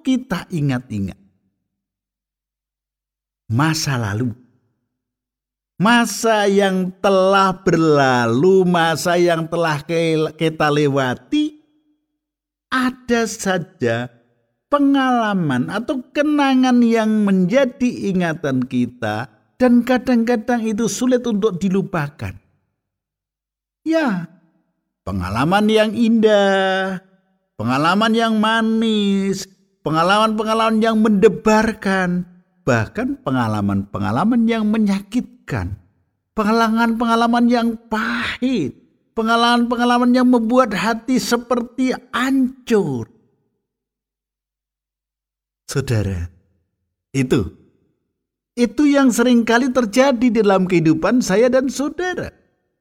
kita ingat-ingat masa lalu, masa yang telah berlalu, masa yang telah kita lewati, ada saja pengalaman atau kenangan yang menjadi ingatan kita dan kadang-kadang itu sulit untuk dilupakan. Ya, pengalaman yang indah, pengalaman yang manis, pengalaman-pengalaman yang mendebarkan, bahkan pengalaman-pengalaman yang menyakitkan, pengalaman-pengalaman yang pahit, pengalaman-pengalaman yang membuat hati seperti hancur. Saudara, itu yang seringkali terjadi dalam kehidupan saya dan saudara.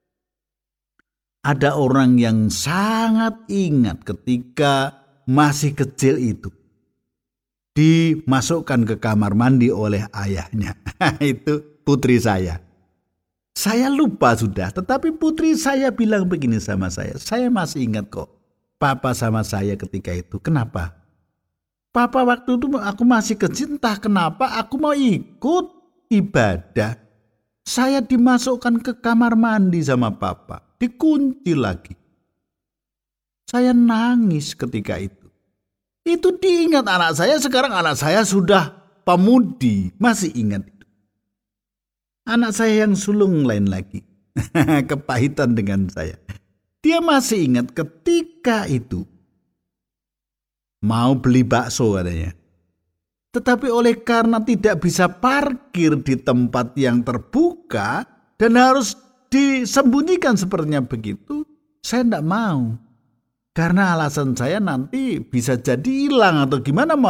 Ada orang yang sangat ingat ketika masih kecil itu dimasukkan ke kamar mandi oleh ayahnya. Itu putri saya. Saya lupa sudah, tetapi putri saya bilang begini sama saya masih ingat kok papa sama saya ketika itu. Kenapa? Papa waktu itu aku masih kecil, entah kenapa aku mau ikut ibadah. Saya dimasukkan ke kamar mandi sama papa, dikunci lagi. Saya nangis ketika itu. Itu diingat anak saya, sekarang anak saya sudah pemudi, masih ingat itu. Anak saya yang sulung lain lagi, kepahitan dengan saya. Dia masih ingat ketika itu mau beli bakso katanya. Tetapi oleh karena tidak bisa parkir di tempat yang terbuka dan harus disembunyikan sepertinya begitu, saya tidak mau. Karena alasan saya nanti bisa jadi hilang atau gimana,